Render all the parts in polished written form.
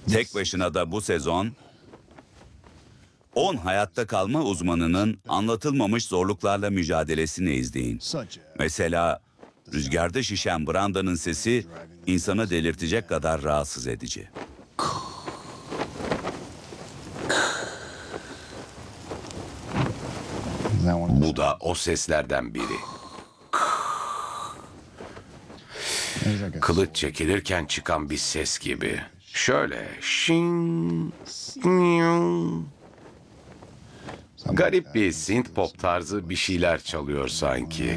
Tek başına da bu sezon 10 hayatta kalma uzmanının anlatılmamış zorluklarla mücadelesini izleyin. Mesela rüzgarda şişen Branda'nın sesi insanı delirtecek kadar rahatsız edici. Bu da o seslerden biri. Kılıç çekilirken çıkan bir ses gibi. Şöyle. Şing. Garip bir synth pop tarzı bir şeyler çalıyor sanki.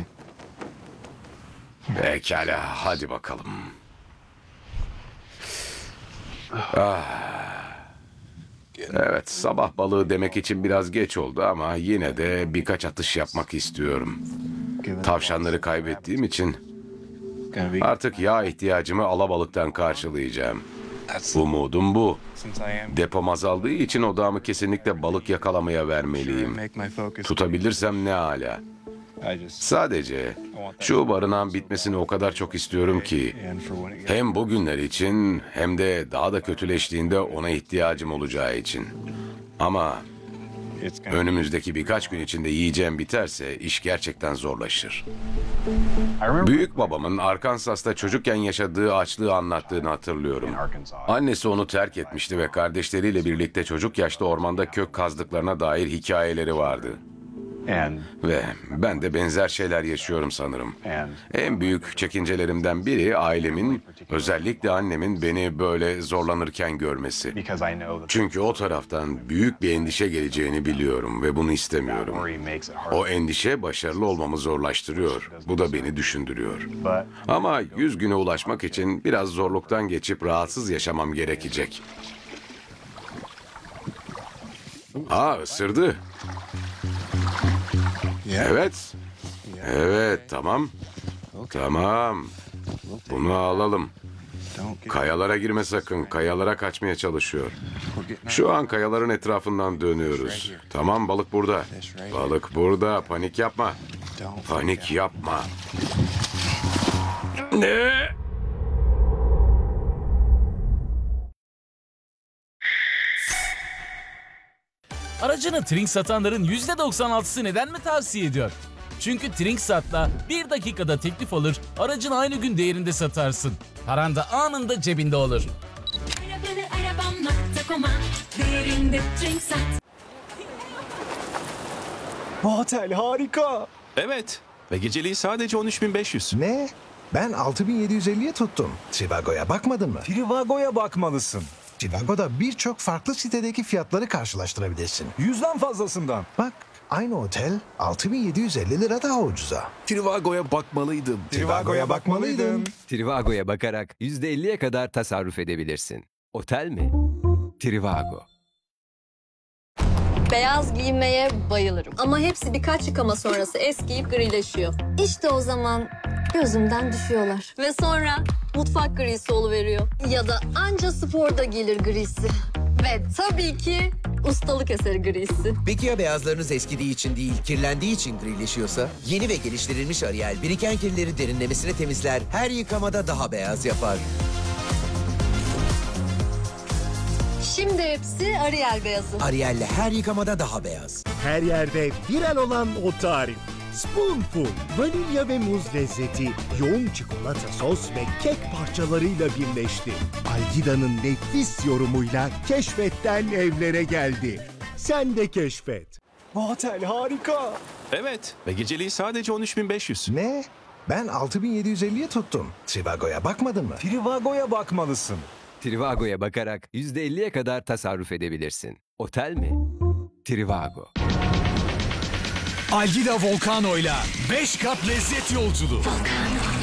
Pekala, hadi bakalım. Evet, sabah balığı demek için biraz geç oldu ama yine de birkaç atış yapmak istiyorum. Tavşanları kaybettiğim için artık yağ ihtiyacımı alabalıktan karşılayacağım. Umudum bu. Depom azaldığı için odağımı kesinlikle balık yakalamaya vermeliyim. Tutabilirsem ne âlâ. Sadece şu barınağın bitmesini o kadar çok istiyorum ki hem bugünler için hem de daha da kötüleştiğinde ona ihtiyacım olacağı için. Ama önümüzdeki birkaç gün içinde yiyeceğim biterse iş gerçekten zorlaşır. Büyük babamın Arkansas'ta çocukken yaşadığı açlığı anlattığını hatırlıyorum. Annesi onu terk etmişti ve kardeşleriyle birlikte çocuk yaşta ormanda kök kazdıklarına dair hikayeleri vardı. Ve ben de benzer şeyler yaşıyorum sanırım. En büyük çekincelerimden biri ailemin, özellikle annemin beni böyle zorlanırken görmesi. Çünkü o taraftan büyük bir endişe geleceğini biliyorum ve bunu istemiyorum. O endişe başarılı olmamı zorlaştırıyor. Bu da beni düşündürüyor. Ama 100 güne ulaşmak için biraz zorluktan geçip rahatsız yaşamam gerekecek. Isırdı. Evet. Evet, tamam. Tamam. Bunu alalım. Kayalara girme sakın. Kayalara kaçmaya çalışıyor. Şu an kayaların etrafından dönüyoruz. Tamam, balık burada. Balık burada. Panik yapma. Panik yapma. Ne? Aracını Trink satanların %96'sı neden mi tavsiye ediyor? Çünkü Trinksat'la 1 dakikada teklif alır, aracını aynı gün değerinde satarsın. Paran da anında cebinde olur. Arabam.com'a değerinde Trinksat. Bu otel harika. Evet ve geceliği sadece 13.500. Ne? Ben 6750'ye tuttum. Trivago'ya bakmadın mı? Trivago'ya bakmalısın. Trivago'da birçok farklı sitedeki fiyatları karşılaştırabilirsin. 100'den fazlasından. Bak, aynı otel 6750 lira daha ucuza. Trivago'ya bakmalıydım. Trivago'ya bakmalıydın. Trivago'ya bakarak %50'ye kadar tasarruf edebilirsin. Otel mi? Trivago. Beyaz giymeye bayılırım. Ama hepsi birkaç yıkama sonrası eskiyip grileşiyor. İşte o zaman gözümden düşüyorlar. Ve sonra mutfak grisi oluveriyor. Ya da anca sporda gelir grisi. Ve tabii ki ustalık eseri grisi. Peki ya beyazlarınız eskidiği için değil, kirlendiği için grileşiyorsa? Yeni ve geliştirilmiş Ariel, biriken kirleri derinlemesine temizler, her yıkamada daha beyaz yapar. Şimdi hepsi Ariel beyazı. Ariel'le her yıkamada daha beyaz. Her yerde viral olan o tarif. Spoonful, vanilya ve muz lezzeti, yoğun çikolata sos ve kek parçalarıyla birleşti. Algida'nın nefis yorumuyla keşfetten evlere geldi. Sen de keşfet. Bu otel harika. Evet ve geceliği sadece 13.500. Ne? Ben 6750'ye tuttum. Trivago'ya bakmadın mı? Trivago'ya bakmalısın. Trivago'ya bakarak %50'ye kadar tasarruf edebilirsin. Otel mi? Trivago. Algida Volcano'yla 5 kat lezzet yolculuğu.